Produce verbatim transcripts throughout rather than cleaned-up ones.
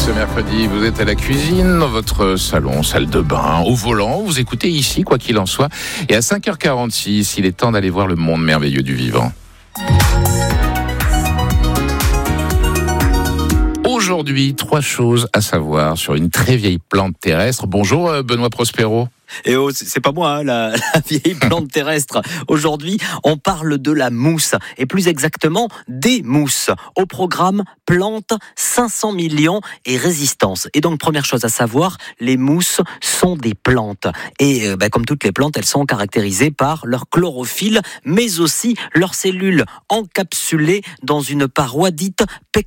Ce mercredi, vous êtes à la cuisine, dans votre salon, salle de bain, au volant. Vous écoutez ici, quoi qu'il en soit. Et à cinq heures quarante-six, il est temps d'aller voir le monde merveilleux du vivant. Aujourd'hui, trois choses à savoir sur une très vieille plante terrestre. Bonjour Benoît Prospero. Et oh, c'est pas moi, hein, la, la vieille plante terrestre. Aujourd'hui, on parle de la mousse, et plus exactement des mousses. Au programme, plantes, cinq cents millions et résistance. Et donc, première chose à savoir, les mousses sont des plantes. Et euh, bah, comme toutes les plantes, elles sont caractérisées par leur chlorophylle, mais aussi leurs cellules encapsulées dans une paroi dite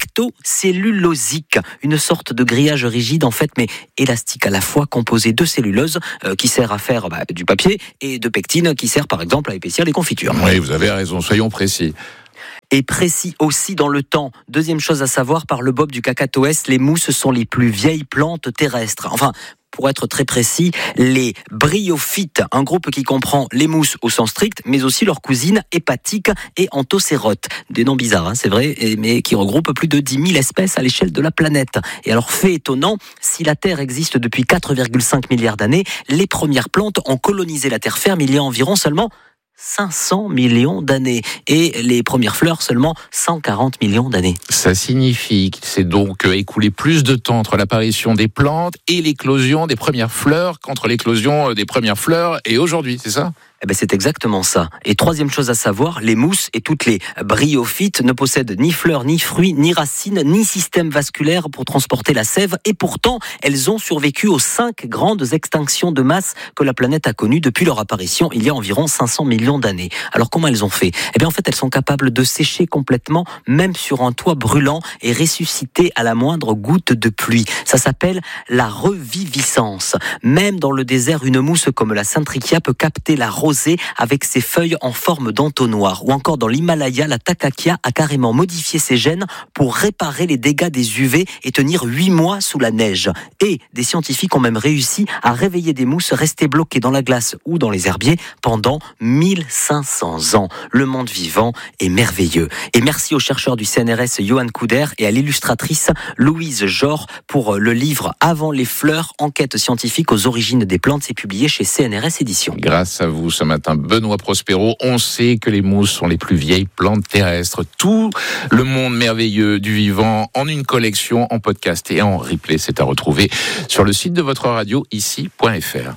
pectocellulosique. Une sorte de grillage rigide, en fait, mais élastique à la fois, composé de cellulose euh, qui sert à faire bah, du papier et de pectine qui sert par exemple à épaissir les confitures. Oui, vous avez raison, soyons précis. Et précis aussi dans le temps. Deuxième chose à savoir, par le bob du cacatoès, les mousses sont les plus vieilles plantes terrestres. Enfin, pour être très précis, les bryophytes, un groupe qui comprend les mousses au sens strict, mais aussi leurs cousines hépatiques et anthocérotes. Des noms bizarres, hein, c'est vrai, mais qui regroupent plus de dix mille espèces à l'échelle de la planète. Et alors, fait étonnant, si la Terre existe depuis quatre virgule cinq milliards d'années, les premières plantes ont colonisé la terre ferme il y a environ seulement cinq cents millions d'années. Et les premières fleurs, seulement cent quarante millions d'années. Ça signifie qu'il s'est donc écoulé plus de temps entre l'apparition des plantes et l'éclosion des premières fleurs qu'entre l'éclosion des premières fleurs et aujourd'hui, c'est ça ? Eh ben c'est exactement ça. Et troisième chose à savoir, les mousses et toutes les bryophytes ne possèdent ni fleurs, ni fruits, ni racines, ni système vasculaire pour transporter la sève. Et pourtant, elles ont survécu aux cinq grandes extinctions de masse que la planète a connues depuis leur apparition il y a environ cinq cents millions d'années. Alors comment elles ont fait ? Eh bien en fait, elles sont capables de sécher complètement, même sur un toit brûlant, et ressusciter à la moindre goutte de pluie. Ça s'appelle la reviviscence. Même dans le désert, une mousse comme la Centrichia peut capter la rosée avec ses feuilles en forme d'entonnoir. Ou encore dans l'Himalaya, la Takakia a carrément modifié ses gènes pour réparer les dégâts des U V et tenir huit mois sous la neige. Et des scientifiques ont même réussi à réveiller des mousses restées bloquées dans la glace ou dans les herbiers pendant mille cinq cents ans. Le monde vivant est merveilleux. Et merci aux chercheurs du C N R S Johan Couder et à l'illustratrice Louise Jor pour le livre Avant les fleurs, enquête scientifique aux origines des plantes. C'est publié chez C N R S Éditions. Grâce à vous ce matin, Benoît Prospero, on sait que les mousses sont les plus vieilles plantes terrestres. Tout le monde merveilleux du vivant en une collection, en podcast et en replay. C'est à retrouver sur le site de votre radio, ici point f r.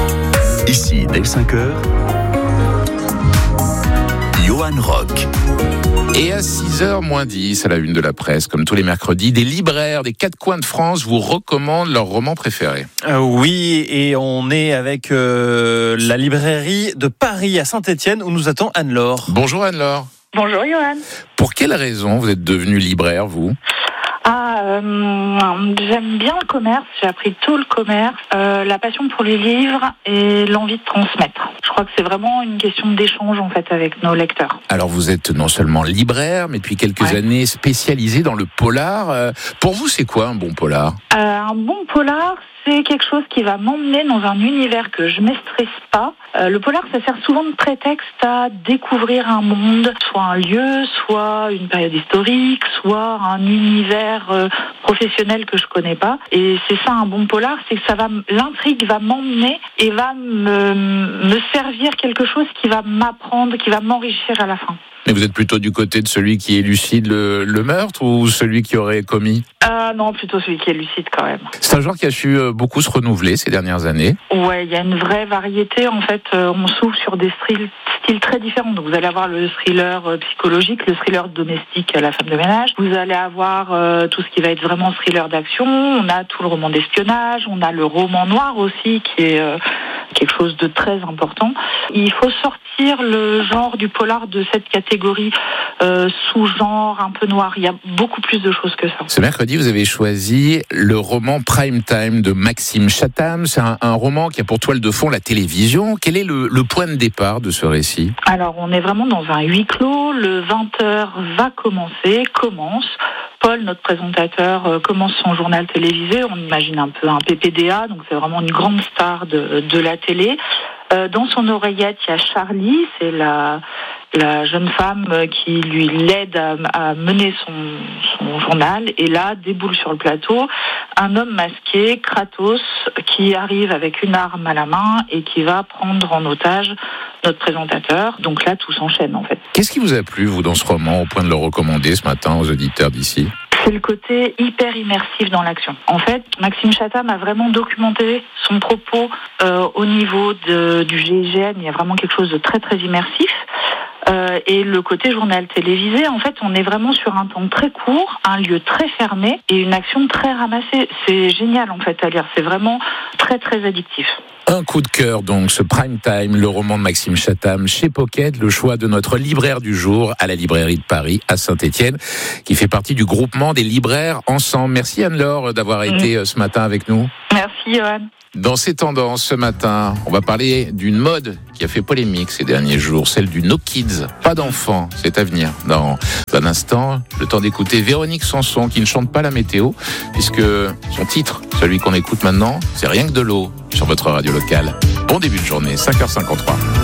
Ici, dès cinq heures, Johan Rock. Et à six heures moins dix, à la une de la presse, comme tous les mercredis, des libraires des quatre coins de France vous recommandent leurs romans préférés. Euh, oui, et on est avec euh, la librairie de Paris à Saint-Étienne où nous attend Anne-Laure. Bonjour Anne-Laure. Bonjour Johan. Pour quelle raison vous êtes devenue libraire, vous ? Ah, euh, j'aime bien le commerce, j'ai appris tout le commerce, euh, la passion pour les livres et l'envie de transmettre. Je crois que c'est vraiment une question d'échange en fait avec nos lecteurs. Alors vous êtes non seulement libraire, mais depuis quelques ouais. années spécialisée dans le polar. Euh, pour vous, c'est quoi un bon polar ? euh, Un bon polar, c'est quelque chose qui va m'emmener dans un univers que je ne stresse pas. Euh, le polar, ça sert souvent de prétexte à découvrir un monde, soit un lieu, soit une période historique, soit un univers euh, professionnel que je connais pas. Et c'est ça un bon polar, c'est que ça va, l'intrigue va m'emmener et va me, me servir quelque chose qui va m'apprendre, qui va m'enrichir à la fin. Mais vous êtes plutôt du côté de celui qui élucide le, le meurtre ou celui qui aurait commis ? euh, Non, plutôt celui qui élucide quand même. C'est un genre qui a su beaucoup se renouveler ces dernières années. Ouais, il y a une vraie variété. En fait, euh, on s'ouvre sur des styles, styles très différents. Donc, vous allez avoir le thriller euh, psychologique, le thriller domestique, La femme de ménage. Vous allez avoir euh, tout ce qui va être vraiment thriller d'action. On a tout le roman d'espionnage. On a le roman noir aussi, qui est euh, quelque chose de très important. Il faut sortir le genre du polar de cette catégorie euh, sous-genre un peu noir. Il y a beaucoup plus de choses que ça. Ce mercredi, vous avez choisi le roman Prime Time de Maxime Chatham. C'est un, un roman qui a pour toile de fond la télévision. Quel est le, le point de départ de ce récit ? Alors, on est vraiment dans un huis clos. Le vingt heures va commencer, commence. Paul, notre présentateur, euh, commence son journal télévisé. On imagine un peu un P P D A, donc c'est vraiment une grande star de, de la télé. Euh, dans son oreillette, il y a Charlie, c'est la la jeune femme qui lui l'aide à, à mener son, son journal. Et là, déboule sur le plateau un homme masqué, Kratos, qui arrive avec une arme à la main et qui va prendre en otage notre présentateur. Donc là, tout s'enchaîne en fait. Qu'est-ce qui vous a plu, vous, dans ce roman, au point de le recommander ce matin aux auditeurs d'ici ? C'est le côté hyper immersif dans l'action. En fait, Maxime Chatham a vraiment documenté son propos euh, au niveau de, du G I G N. Il y a vraiment quelque chose de très très immersif. Euh, et le côté journal télévisé, en fait, on est vraiment sur un temps très court, un lieu très fermé et une action très ramassée. C'est génial, en fait, à lire. C'est vraiment très, très addictif. Un coup de cœur, donc, ce Prime Time, le roman de Maxime Chatham chez Pocket, le choix de notre libraire du jour à la librairie de Paris, à Saint-Étienne, qui fait partie du groupement des libraires Ensemble. Merci Anne-Laure d'avoir mmh. été ce matin avec nous. Merci Johan. Dans ces tendances ce matin, on va parler d'une mode qui a fait polémique ces derniers jours, celle du No Kids, pas d'enfants, c'est à venir. Dans un instant, le temps d'écouter Véronique Sanson qui ne chante pas la météo, puisque son titre, celui qu'on écoute maintenant, c'est Rien que de l'eau sur votre radio locale. Bon début de journée, cinq heures cinquante-trois.